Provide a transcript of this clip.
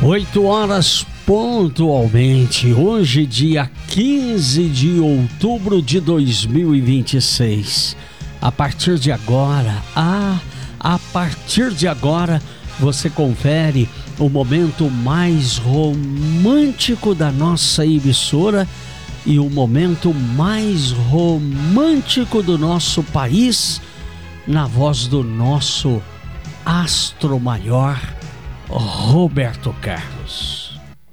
8 horas pontualmente, hoje dia 15 de outubro de 2026. A partir de agora, você confere o momento mais romântico da nossa emissora e o momento mais romântico do nosso país, na voz do nosso astro maior, Roberto Carlos.